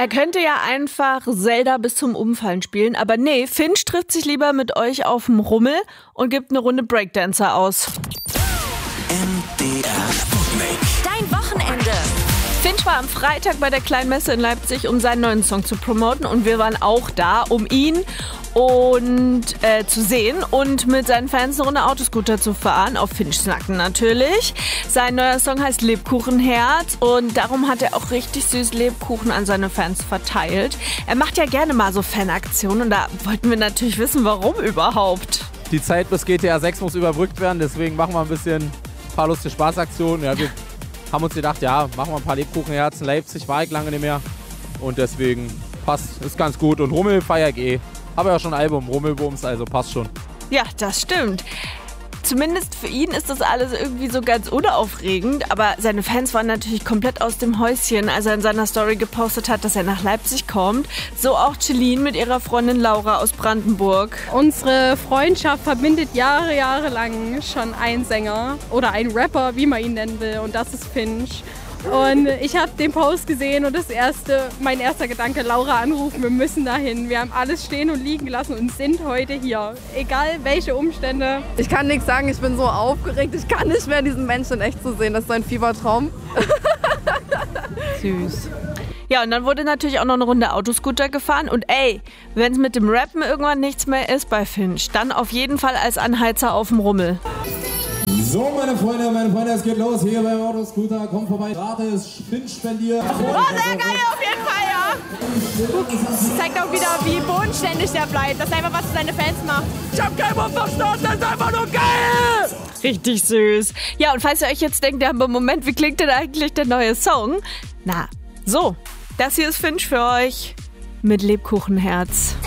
Er könnte ja einfach Zelda bis zum Umfallen spielen, aber nee, Finch trifft sich lieber mit euch auf dem Rummel und gibt eine Runde Breakdancer aus. MDR Sputnik. Dein Wochenende. Finch war am Freitag bei der kleinen Messe in Leipzig, um seinen neuen Song zu promoten, und wir waren auch da, um ihn zu sehen und mit seinen Fans eine Runde Autoscooter zu fahren, auf Finchs Nacken natürlich. Sein neuer Song heißt Lebkuchenherz und darum hat er auch richtig süß Lebkuchen an seine Fans verteilt. Er macht ja gerne mal so Fanaktionen und da wollten wir natürlich wissen, warum überhaupt. Die Zeit bis GTA 6 muss überbrückt werden, deswegen machen wir ein paar lustige Spaßaktionen. Ja, wir haben uns gedacht, ja, machen wir ein paar Lebkuchenherzen. Leipzig war ich lange nicht mehr und deswegen passt, ist ganz gut. Und Rummel feier ich eh. Habe ja schon ein Album, Rummelbums, also passt schon. Ja, das stimmt. Zumindest für ihn ist das alles irgendwie so ganz unaufregend, aber seine Fans waren natürlich komplett aus dem Häuschen, als er in seiner Story gepostet hat, dass er nach Leipzig kommt. So auch Celine mit ihrer Freundin Laura aus Brandenburg. Unsere Freundschaft verbindet jahrelang schon ein Sänger oder ein Rapper, wie man ihn nennen will, und das ist Finch. Und ich habe den Post gesehen und mein erster Gedanke, Laura anrufen, wir müssen dahin. Wir haben alles stehen und liegen gelassen und sind heute hier. Egal welche Umstände. Ich kann nichts sagen, ich bin so aufgeregt. Ich kann nicht mehr diesen Menschen in echt zu sehen. Das ist so ein Fiebertraum. Süß. Ja, und dann wurde natürlich auch noch eine Runde Autoscooter gefahren. Und ey, wenn es mit dem Rappen irgendwann nichts mehr ist bei Finch, dann auf jeden Fall als Anheizer auf dem Rummel. So, meine Freunde, es geht los hier beim Autoscooter. Kommt vorbei, gratis, Finch spendiert. Oh, sehr geil, auf jeden Fall, ja. Das zeigt auch wieder, wie bodenständig der bleibt. Das ist einfach, was seine Fans macht. Ich hab keinen Bock verstanden, das ist einfach nur geil! Richtig süß. Ja, und falls ihr euch jetzt denkt, ja, aber Moment, wie klingt denn eigentlich der neue Song? Na, so, das hier ist Finch für euch mit Lebkuchenherz.